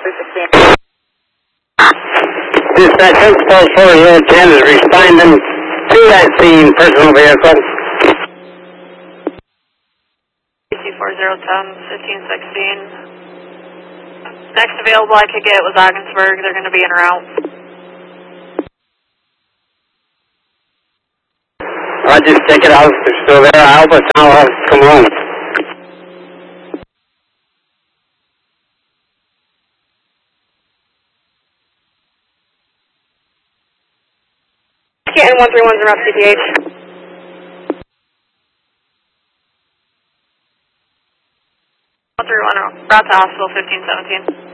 Dispatch, Principal 4010 is responding to that scene, personal vehicle. 4010, 1516. Next available I could get was Ogdensburg. They're going to be en route. I'll just check it out. If they're still there, I'll help us. I'll come home. Canton 131's en route CPH. 131 route to hospital 1517.